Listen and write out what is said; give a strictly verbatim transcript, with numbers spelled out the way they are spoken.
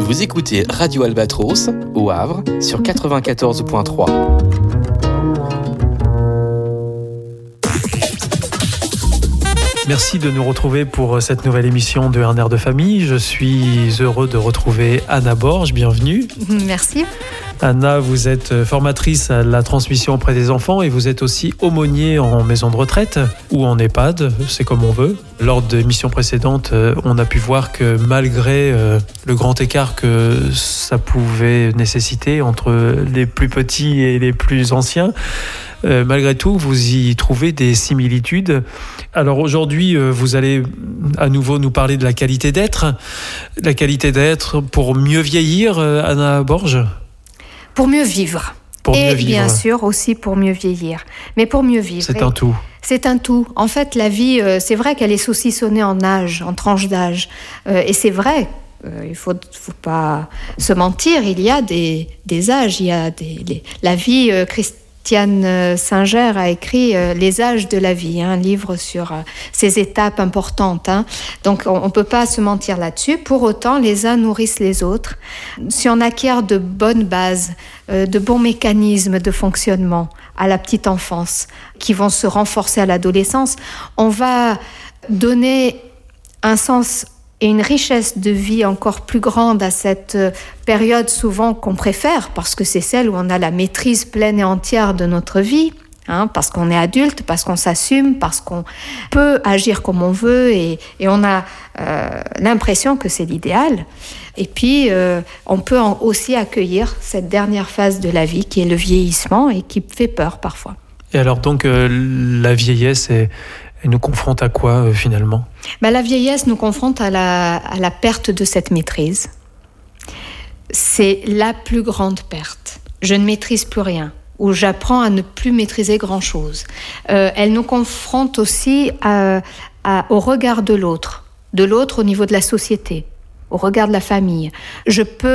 Vous écoutez Radio Albatros, au Havre, sur quatre-vingt-quatorze point trois. Merci de nous retrouver pour cette nouvelle émission de Un air de famille. Je suis heureux de retrouver Anna Borge. Bienvenue. Merci. Anna, vous êtes formatrice à la transmission auprès des enfants et vous êtes aussi aumônier en maison de retraite ou en EHPAD, c'est comme on veut. Lors de l'émission précédente, on a pu voir que malgré le grand écart que ça pouvait nécessiter entre les plus petits et les plus anciens, Euh, malgré tout, vous y trouvez des similitudes. Alors aujourd'hui, euh, vous allez à nouveau nous parler de la qualité d'être. La qualité d'être pour mieux vieillir, euh, Anna Borge ? Pour mieux vivre. Pour et mieux vivre. Bien sûr aussi pour mieux vieillir. Mais pour mieux vivre. C'est un tout. C'est un tout. En fait, la vie, euh, c'est vrai qu'elle est saucissonnée en âge, en tranches d'âge. Euh, et c'est vrai. Euh, il ne faut, faut pas se mentir. Il y a des, des âges. Il y a des, les, la vie euh, christiane. Christiane Singer a écrit euh, Les âges de la vie, hein, un livre sur euh, ces étapes importantes. Hein. Donc, on ne peut pas se mentir là-dessus. Pour autant, les uns nourrissent les autres. Si on acquiert de bonnes bases, euh, de bons mécanismes de fonctionnement à la petite enfance, qui vont se renforcer à l'adolescence, on va donner un sens et une richesse de vie encore plus grande à cette période souvent qu'on préfère, parce que c'est celle où on a la maîtrise pleine et entière de notre vie, hein, parce qu'on est adulte, parce qu'on s'assume, parce qu'on peut agir comme on veut et, et on a euh, l'impression que c'est l'idéal. Et puis, euh, on peut en aussi accueillir cette dernière phase de la vie qui est le vieillissement et qui fait peur parfois. Et alors donc, euh, la vieillesse est... Elle nous confronte à quoi, euh, finalement ? Ben, la vieillesse nous confronte à la, à la perte de cette maîtrise. C'est la plus grande perte. Je ne maîtrise plus rien, ou j'apprends à ne plus maîtriser grand-chose. Euh, elle nous confronte aussi à, à, au regard de l'autre, de l'autre au niveau de la société, au regard de la famille. Je peux